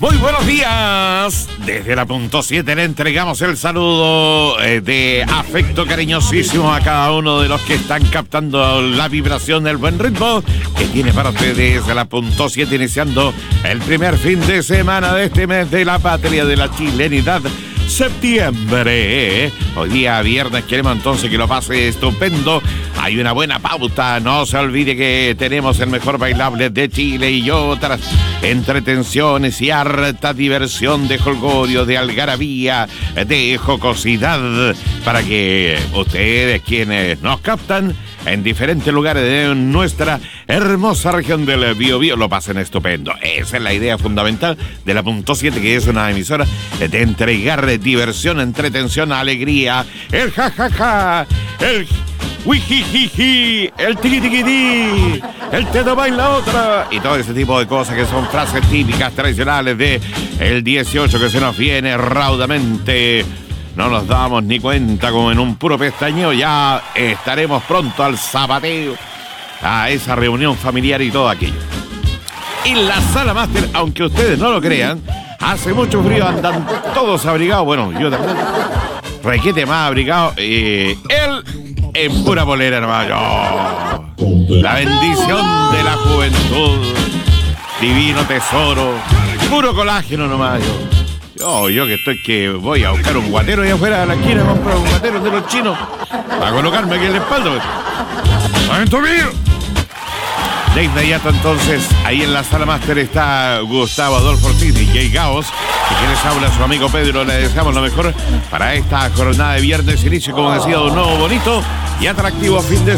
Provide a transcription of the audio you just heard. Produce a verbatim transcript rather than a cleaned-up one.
Muy buenos días. Desde la punto siete le entregamos el saludo eh, de afecto cariñosísimo a cada uno de los que están captando la vibración del buen ritmo que tiene para ustedes la punto siete, iniciando el primer fin de semana de este mes de la patria de la chilenidad, septiembre. Hoy día viernes queremos entonces que lo pase estupendo. Hay una buena pauta, no se olvide que tenemos el mejor bailable de Chile y otras entretenciones y harta diversión de jolgorio, de algarabía, de jocosidad, para que ustedes, quienes nos captan en diferentes lugares de nuestra hermosa región del Biobío, lo pasen estupendo. Esa es la idea fundamental de la punto siete, que es una emisora de entregar diversión, entretención, alegría, el jajaja, el wijijiji, el tiquitiquití, el te tomáis la otra, y todo ese tipo de cosas que son frases típicas, tradicionales de el dieciocho que se nos viene raudamente. No nos damos ni cuenta, como en un puro pestañeo ya estaremos pronto al zapateo, a esa reunión familiar y todo aquello. Y la sala máster, aunque ustedes no lo crean, hace mucho frío, andan todos abrigados. Bueno, yo también, requete más abrigado. Eh, él en pura polera nomás. Oh, la bendición de la juventud, divino tesoro, puro colágeno nomás. Yo. Oh, yo que estoy que voy a buscar un guatero allá afuera de la esquina, comprar un guatero de los chinos para colocarme aquí en la espalda. ¡Momento mío! De inmediato entonces, ahí en la sala máster está Gustavo Adolfo Ortiz y Jay Gaos, y que les habla su amigo Pedro. Le deseamos lo mejor para esta jornada de viernes, inicio, como decía, de un nuevo bonito y atractivo fin de